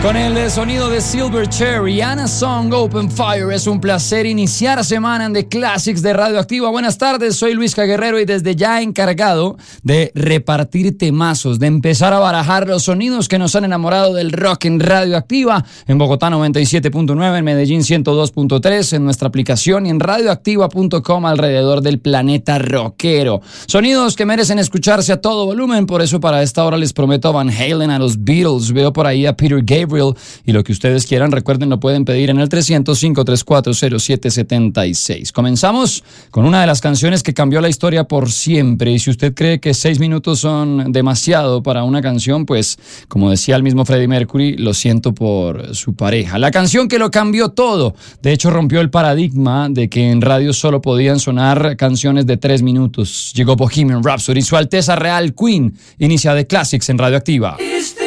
Con el sonido de Silverchair, Rihanna Song Open Fire. Es un placer iniciar semana en The Classics de Radioactiva. Buenas tardes, soy Luis Guerrero y desde ya encargado de repartir temazos, de empezar a barajar los sonidos que nos han enamorado del rock en Radioactiva, en Bogotá 97.9, en Medellín 102.3, en nuestra aplicación y en radioactiva.com alrededor del planeta rockero. Sonidos que merecen escucharse a todo volumen, por eso para esta hora les prometo a Van Halen, a los Beatles, veo por ahí a Peter Gabriel y lo que ustedes quieran. Recuerden, lo pueden pedir en el 300-534-0776. Comenzamos con una de las canciones que cambió la historia por siempre, y si usted cree que 6 minutos son demasiado para una canción, pues como decía el mismo Freddie Mercury, lo siento por su pareja. La canción que lo cambió todo, de hecho rompió el paradigma de que en radio solo podían sonar canciones de 3 minutos. Llegó Bohemian Rhapsody, Su Alteza Real Queen inicia The Classics en Radioactiva.